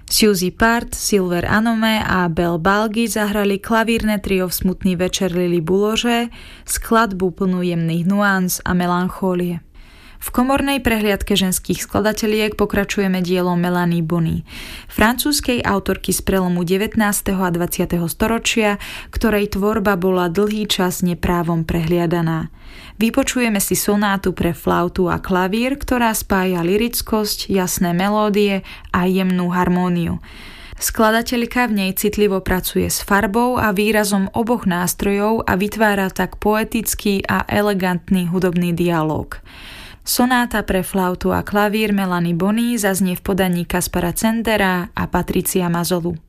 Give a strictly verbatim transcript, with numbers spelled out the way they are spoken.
Suzy Part, Silver Anome a Bel Balgi zahrali klavírne trio v Smutný večer Lily Boulanger, skladbu plnú jemných nuans a melanchólie. V komornej prehliadke ženských skladateliek pokračujeme dielom Melanie Bonny, francúzskej autorky z prelomu devätnásteho a dvadsiateho storočia, ktorej tvorba bola dlhý čas neprávom prehliadaná. Vypočujeme si sonátu pre flautu a klavír, ktorá spája lyrickosť, jasné melódie a jemnú harmóniu. Skladateľka v nej citlivo pracuje s farbou a výrazom oboch nástrojov a vytvára tak poetický a elegantný hudobný dialóg. Sonáta pre flautu a klavír Melanie Bonny zaznie v podaní Kaspara Zendera a Patricia Mazzolu.